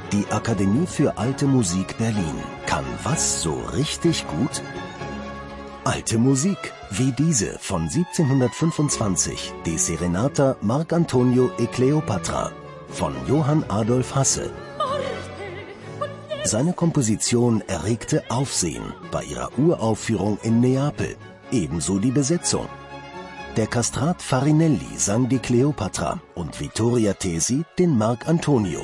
Die Akademie für Alte Musik Berlin kann was so richtig gut? Alte Musik, wie diese von 1725, die Serenata Marc Antonio e Cleopatra von Johann Adolf Hasse. Seine Komposition erregte Aufsehen bei ihrer Uraufführung in Neapel, ebenso die Besetzung. Der Kastrat Farinelli sang die Cleopatra und Vittoria Tesi den Marc Antonio.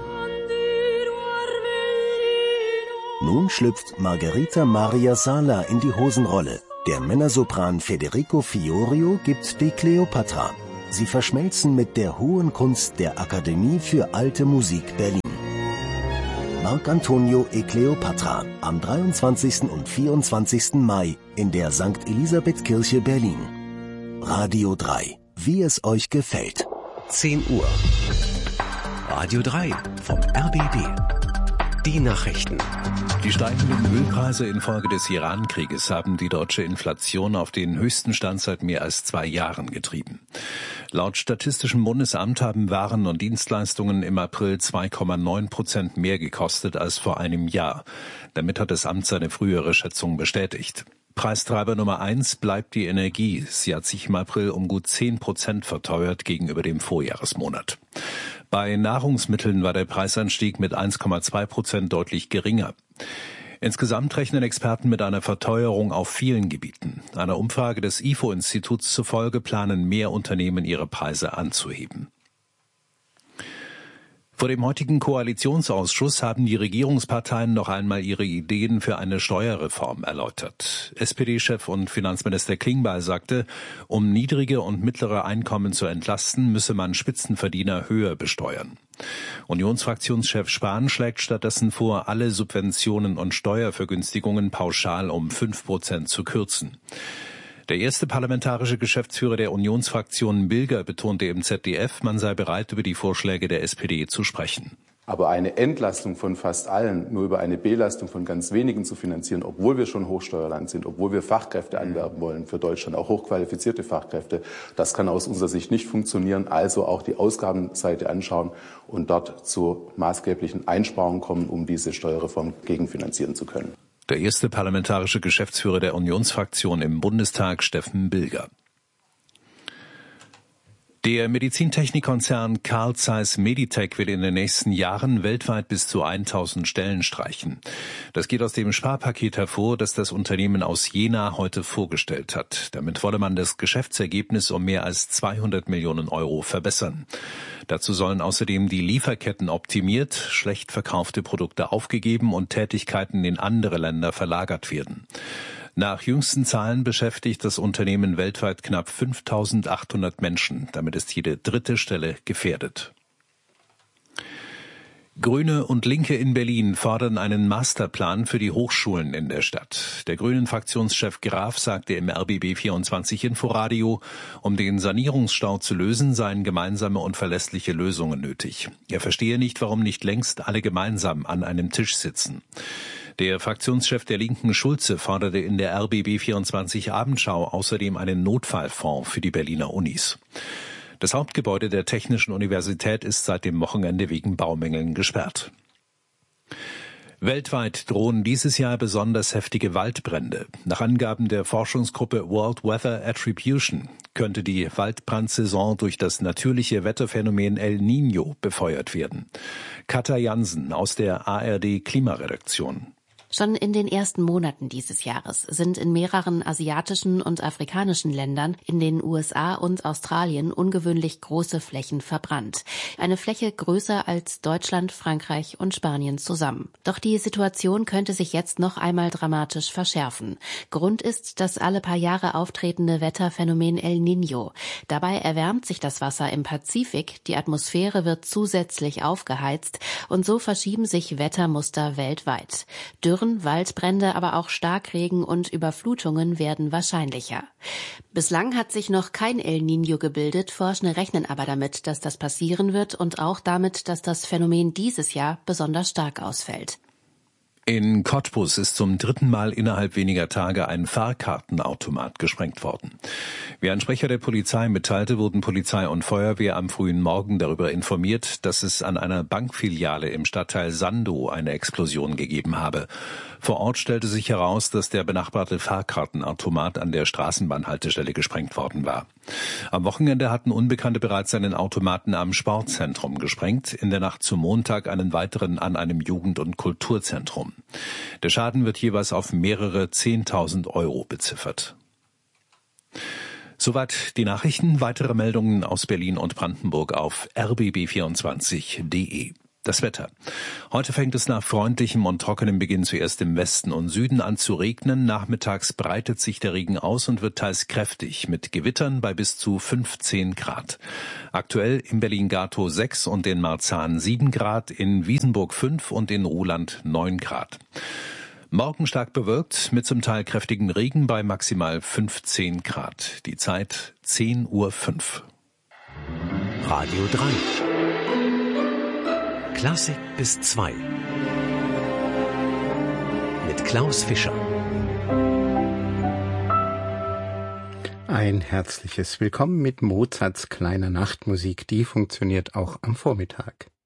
Nun schlüpft Margherita Maria Sala in die Hosenrolle. Der Männersopran Federico Fiorio gibt die Cleopatra. Sie verschmelzen mit der hohen Kunst der Akademie für Alte Musik Berlin. Marc Antonio e Cleopatra am 23. und 24. Mai in der St. Elisabeth-Kirche Berlin. Radio 3, wie es euch gefällt. 10 Uhr. Radio 3 vom RBB. Die Nachrichten. Die steigenden Ölpreise infolge des Iran-Krieges haben die deutsche Inflation auf den höchsten Stand seit mehr als 2 Jahren getrieben. Laut Statistischem Bundesamt haben Waren und Dienstleistungen im April 2,9% mehr gekostet als vor einem Jahr. Damit hat das Amt seine frühere Schätzung bestätigt. Preistreiber Nummer 1 bleibt die Energie. Sie hat sich im April um gut 10% verteuert gegenüber dem Vorjahresmonat. Bei Nahrungsmitteln war der Preisanstieg mit 1,2% deutlich geringer. Insgesamt rechnen Experten mit einer Verteuerung auf vielen Gebieten. Einer Umfrage des IFO-Instituts zufolge planen mehr Unternehmen, ihre Preise anzuheben. Vor dem heutigen Koalitionsausschuss haben die Regierungsparteien noch einmal ihre Ideen für eine Steuerreform erläutert. SPD-Chef und Finanzminister Klingbeil sagte, um niedrige und mittlere Einkommen zu entlasten, müsse man Spitzenverdiener höher besteuern. Unionsfraktionschef Spahn schlägt stattdessen vor, alle Subventionen und Steuervergünstigungen pauschal um 5% zu kürzen. Der erste parlamentarische Geschäftsführer der Unionsfraktion Bilger betonte im ZDF, man sei bereit, über die Vorschläge der SPD zu sprechen. Aber eine Entlastung von fast allen nur über eine Belastung von ganz wenigen zu finanzieren, obwohl wir schon Hochsteuerland sind, obwohl wir Fachkräfte anwerben wollen für Deutschland, auch hochqualifizierte Fachkräfte, das kann aus unserer Sicht nicht funktionieren. Also auch die Ausgabenseite anschauen und dort zu maßgeblichen Einsparungen kommen, um diese Steuerreform gegenfinanzieren zu können. Der erste parlamentarische Geschäftsführer der Unionsfraktion im Bundestag, Steffen Bilger. Der Medizintechnikkonzern Carl Zeiss Meditech will in den nächsten Jahren weltweit bis zu 1000 Stellen streichen. Das geht aus dem Sparpaket hervor, das das Unternehmen aus Jena heute vorgestellt hat. Damit wolle man das Geschäftsergebnis um mehr als 200 Millionen Euro verbessern. Dazu sollen außerdem die Lieferketten optimiert, schlecht verkaufte Produkte aufgegeben und Tätigkeiten in andere Länder verlagert werden. Nach jüngsten Zahlen beschäftigt das Unternehmen weltweit knapp 5.800 Menschen. Damit ist jede dritte Stelle gefährdet. Grüne und Linke in Berlin fordern einen Masterplan für die Hochschulen in der Stadt. Der Grünen-Fraktionschef Graf sagte im RBB 24 Inforadio, um den Sanierungsstau zu lösen, seien gemeinsame und verlässliche Lösungen nötig. Er verstehe nicht, warum nicht längst alle gemeinsam an einem Tisch sitzen. Der Fraktionschef der Linken Schulze forderte in der RBB 24 Abendschau außerdem einen Notfallfonds für die Berliner Unis. Das Hauptgebäude der Technischen Universität ist seit dem Wochenende wegen Baumängeln gesperrt. Weltweit drohen dieses Jahr besonders heftige Waldbrände. Nach Angaben der Forschungsgruppe World Weather Attribution könnte die Waldbrandsaison durch das natürliche Wetterphänomen El Niño befeuert werden. Katja Jansen aus der ARD Klimaredaktion. Schon in den ersten Monaten dieses Jahres sind in mehreren asiatischen und afrikanischen Ländern, in den USA und Australien ungewöhnlich große Flächen verbrannt. Eine Fläche größer als Deutschland, Frankreich und Spanien zusammen. Doch die Situation könnte sich jetzt noch einmal dramatisch verschärfen. Grund ist das alle paar Jahre auftretende Wetterphänomen El Niño. Dabei erwärmt sich das Wasser im Pazifik, die Atmosphäre wird zusätzlich aufgeheizt und so verschieben sich Wettermuster weltweit. Dürren, Waldbrände, aber auch Starkregen und Überflutungen werden wahrscheinlicher. Bislang hat sich noch kein El Niño gebildet, Forschende rechnen aber damit, dass das passieren wird und auch damit, dass das Phänomen dieses Jahr besonders stark ausfällt. In Cottbus ist zum dritten Mal innerhalb weniger Tage ein Fahrkartenautomat gesprengt worden. Wie ein Sprecher der Polizei mitteilte, wurden Polizei und Feuerwehr am frühen Morgen darüber informiert, dass es an einer Bankfiliale im Stadtteil Sandow eine Explosion gegeben habe. Vor Ort stellte sich heraus, dass der benachbarte Fahrkartenautomat an der Straßenbahnhaltestelle gesprengt worden war. Am Wochenende hatten Unbekannte bereits einen Automaten am Sportzentrum gesprengt, in der Nacht zum Montag einen weiteren an einem Jugend- und Kulturzentrum. Der Schaden wird jeweils auf mehrere 10.000 Euro beziffert. Soweit die Nachrichten. Weitere Meldungen aus Berlin und Brandenburg auf rbb24.de. Das Wetter. Heute fängt es nach freundlichem und trockenem Beginn zuerst im Westen und Süden an zu regnen. Nachmittags breitet sich der Regen aus und wird teils kräftig mit Gewittern bei bis zu 15 Grad. Aktuell in Berlin-Gatow 6 und in Marzahn 7 Grad, in Wiesenburg 5 und in Ruhland 9 Grad. Morgen stark bewölkt mit zum Teil kräftigem Regen bei maximal 15 Grad. Die Zeit 10:05 Uhr. Radio 3. Klassik bis 2 mit Klaus Fischer. Ein herzliches Willkommen mit Mozarts kleiner Nachtmusik, die funktioniert auch am Vormittag.